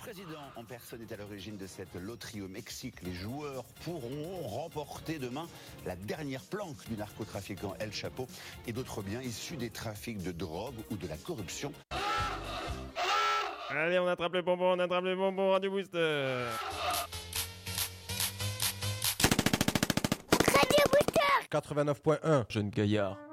président en personne est à l'origine de cette loterie au Mexique. Les joueurs pourront remporter demain la dernière planque du narcotrafiquant El Chapo et d'autres biens issus des trafics de drogue ou de la corruption. Allez, on attrape le bonbon, Radio Booster. Radio Booster 89.1, jeune gaillard.